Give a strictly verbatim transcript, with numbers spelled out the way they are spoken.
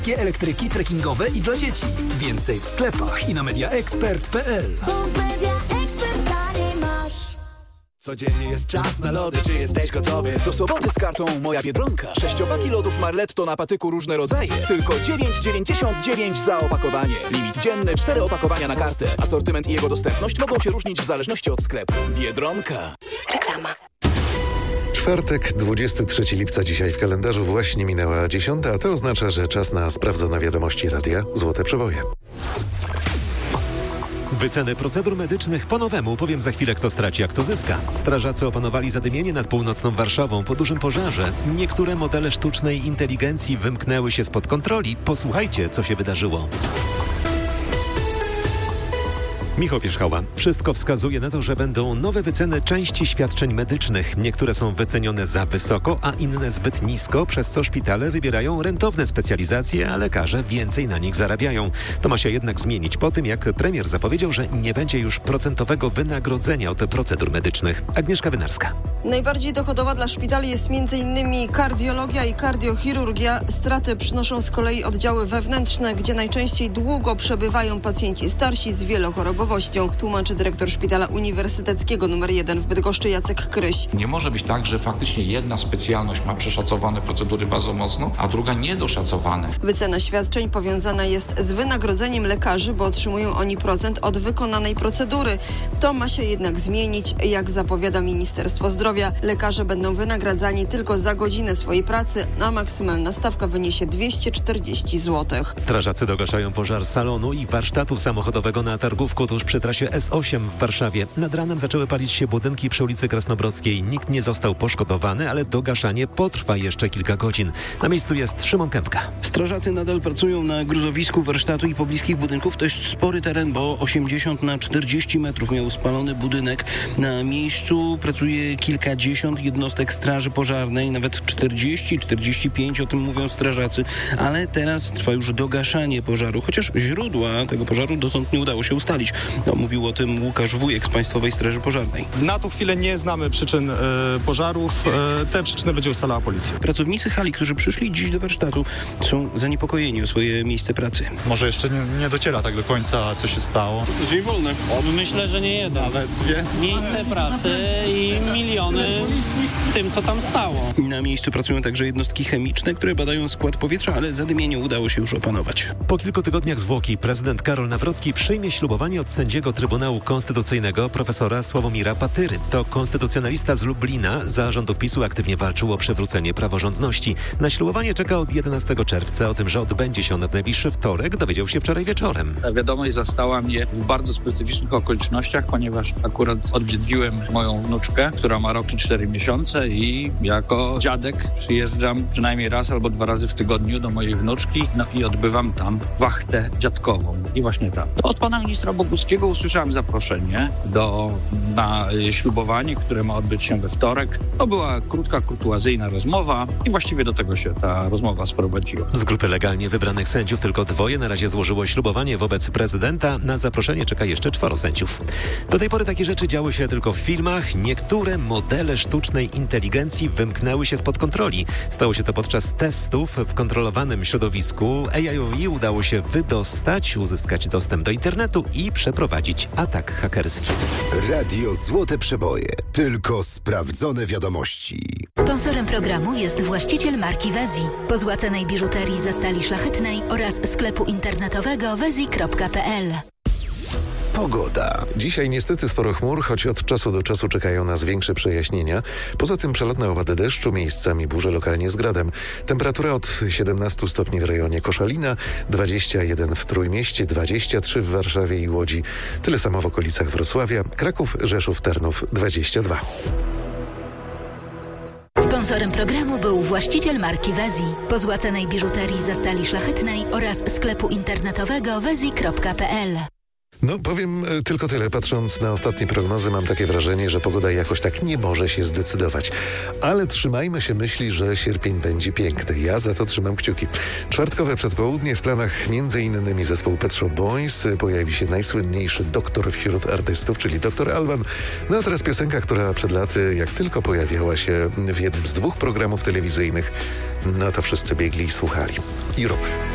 Elektryki trekkingowe i dla dzieci. Więcej w sklepach i na mediaexpert kropka p l. Codziennie jest czas na lody, czy jesteś gotowy? Do soboty z kartą Moja Biedronka. Sześciopaki lodów Marletto na patyku różne rodzaje. Tylko dziewięć dziewięćdziesiąt dziewięć za opakowanie. Limit dzienny, cztery opakowania na kartę. Asortyment i jego dostępność mogą się różnić w zależności od sklepu. Biedronka. Reklama. Czwartek, dwudziestego trzeciego lipca dzisiaj w kalendarzu właśnie minęła dziesiąta, a to oznacza, że czas na sprawdzone wiadomości radia Złote Przeboje. Wyceny procedur medycznych po nowemu. Powiem za chwilę, kto straci, a kto zyska. Strażacy opanowali zadymienie nad północną Warszawą po dużym pożarze. Niektóre modele sztucznej inteligencji wymknęły się spod kontroli. Posłuchajcie, co się wydarzyło. Michał Pierzchała. Wszystko wskazuje na to, że będą nowe wyceny części świadczeń medycznych. Niektóre są wycenione za wysoko, a inne zbyt nisko, przez co szpitale wybierają rentowne specjalizacje, a lekarze więcej na nich zarabiają. To ma się jednak zmienić po tym, jak premier zapowiedział, że nie będzie już procentowego wynagrodzenia od procedur medycznych. Agnieszka Wynarska. Najbardziej dochodowa dla szpitali jest m.in. kardiologia i kardiochirurgia. Straty przynoszą z kolei oddziały wewnętrzne, gdzie najczęściej długo przebywają pacjenci starsi z wielochorobowością. Tłumaczy dyrektor Szpitala Uniwersyteckiego numer jeden w Bydgoszczy Jacek Kryś. Nie może być tak, że faktycznie jedna specjalność ma przeszacowane procedury bardzo mocno, a druga niedoszacowane. Wycena świadczeń powiązana jest z wynagrodzeniem lekarzy, bo otrzymują oni procent od wykonanej procedury. To ma się jednak zmienić, jak zapowiada Ministerstwo Zdrowia. Lekarze będą wynagradzani tylko za godzinę swojej pracy, a maksymalna stawka wyniesie dwieście czterdzieści złotych. Strażacy dogaszają pożar salonu i warsztatu samochodowego na Targówku tuż przy trasie S osiem w Warszawie. Nad ranem zaczęły palić się budynki przy ulicy Krasnobrodzkiej. Nikt nie został poszkodowany, ale dogaszanie potrwa jeszcze kilka godzin. Na miejscu jest Szymon Kępka. Strażacy nadal pracują na gruzowisku warsztatu i pobliskich budynków. To jest spory teren, bo osiemdziesiąt na czterdzieści metrów miał spalony budynek. Na miejscu pracuje kilkadziesiąt jednostek straży pożarnej, nawet czterdzieści czterdzieści pięć, o tym mówią strażacy, ale teraz trwa już dogaszanie pożaru, chociaż źródła tego pożaru dotąd nie udało się ustalić. No, mówił o tym Łukasz Wujek z Państwowej Straży Pożarnej. Na tą chwilę nie znamy przyczyn e, pożarów. E, te przyczyny będzie ustalała policja. Pracownicy hali, którzy przyszli dziś do warsztatu, są zaniepokojeni o swoje miejsce pracy. Może jeszcze nie, nie dociera tak do końca, co się stało. To jest dzień wolny. Myślę, że nie jeden. Nawet dwie. Miejsce pracy i miliony w tym, co tam stało. Na miejscu pracują także jednostki chemiczne, które badają skład powietrza, ale zadymienie udało się już opanować. Po kilku tygodniach zwłoki prezydent Karol Nawrocki przyjmie ślubowanie od sędziego Trybunału Konstytucyjnego profesora Sławomira Patyry. To konstytucjonalista z Lublina za rządów PiSu aktywnie walczył o przywrócenie praworządności. Na ślubowanie czeka od jedenastego czerwca. O tym, że odbędzie się on w najbliższy wtorek, dowiedział się wczoraj wieczorem. Ta wiadomość zastała mnie w bardzo specyficznych okolicznościach, ponieważ akurat odwiedziłem moją wnuczkę, która ma rok i cztery miesiące i jako dziadek przyjeżdżam przynajmniej raz albo dwa razy w tygodniu do mojej wnuczki, no i odbywam tam wachtę dziadkową. I właśnie tam. Od pana ministra Boguckiego usłyszałem zaproszenie do, na ślubowanie, które ma odbyć się we wtorek. To była krótka, kurtuazyjna rozmowa i właściwie do tego się ta rozmowa sprowadziła. Z grupy legalnie wybranych sędziów tylko dwoje na razie złożyło ślubowanie wobec prezydenta. Na zaproszenie czeka jeszcze czworo sędziów. Do tej pory takie rzeczy działy się tylko w filmach. Niektóre modele sztucznej inteligencji wymknęły się spod kontroli. Stało się to podczas testów w kontrolowanym środowisku. A I-owi udało się wydostać, uzyskać dostęp do internetu i przeprowadzić atak hakerski. Radio Złote Przeboje. Tylko sprawdzone wiadomości. Sponsorem programu jest właściciel marki Wezi. Pozłacanej biżuterii ze stali szlachetnej oraz sklepu internetowego wezi kropka p l. Pogoda. Dzisiaj niestety sporo chmur, choć od czasu do czasu czekają nas większe przejaśnienia. Poza tym przelotne opady deszczu, miejscami burze lokalnie z gradem. Temperatura od siedemnastu stopni w rejonie Koszalina, dwadzieścia jeden w Trójmieście, dwadzieścia trzy w Warszawie i Łodzi. Tyle samo w okolicach Wrocławia, Kraków, Rzeszów, Tarnów dwadzieścia dwa. Sponsorem programu był właściciel marki Wezi. Pozłacanej biżuterii ze stali szlachetnej oraz sklepu internetowego wezi kropka p l. No, powiem tylko tyle. Patrząc na ostatnie prognozy, mam takie wrażenie, że pogoda jakoś tak nie może się zdecydować. Ale trzymajmy się myśli, że sierpień będzie piękny. Ja za to trzymam kciuki. Czwartkowe przedpołudnie, w planach między innymi zespół Pet Shop Boys. Pojawi się najsłynniejszy doktor wśród artystów, czyli doktor Alban. No a teraz piosenka, która przed laty, jak tylko pojawiała się w jednym z dwóch programów telewizyjnych, no to wszyscy biegli i słuchali. I rok.